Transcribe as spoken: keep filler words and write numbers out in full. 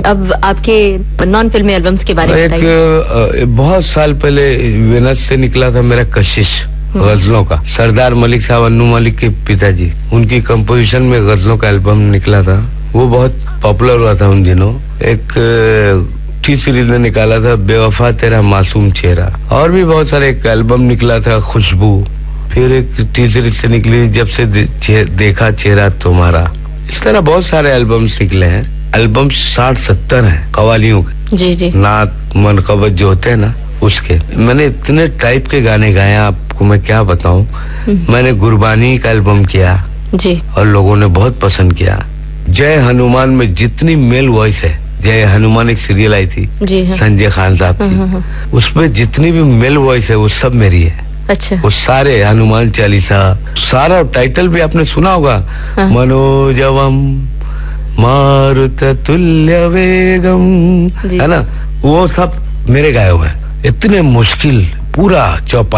अब आपके नॉन फिल्मी एल्बम्स के बारे में बताइए। एक बहुत साल पहले वेनस से निकला था मेरा कशिश गजलों का। सरदार मलिक साहब, अन्नू मलिक के पिताजी, उनकी कंपोजिशन में गजलों का एल्बम निकला था। वो बहुत पॉपुलर हुआ था उन दिनों। एक टी सीरीज ने निकाला था बेवफा तेरा मासूम चेहरा, और भी बहुत सारे। एक एल्बम निकला था खुशबू, फिर एक टी सीरीज से निकली जब से दे, चे, देखा चेहरा तुम्हारा। इस तरह बहुत सारे एल्बम्स निकले हैं। एल्बम साठ सत्तर हैं कवालियों के। जी जी। नात मनकबत जो होते हैं ना, उसके मैंने इतने टाइप के गाने गाए, आपको मैं क्या बताऊं। मैंने गुरबानी का एल्बम किया जी, और लोगों ने बहुत पसंद किया। जय हनुमान में जितनी मेल वॉइस है, जय हनुमान एक सीरियल आई थी जी हाँ। संजय खान साहब की, उसमें जितनी भी मेल वॉइस है वो सब मेरी है। अच्छा। वो सारे हनुमान चालीसा, सारा टाइटल भी आपने सुना होगा, हाँ। मनोजवम मारुत तुल्य वेगम, है ना, वो सब मेरे गाए हुए हैं। इतने मुश्किल पूरा चौपा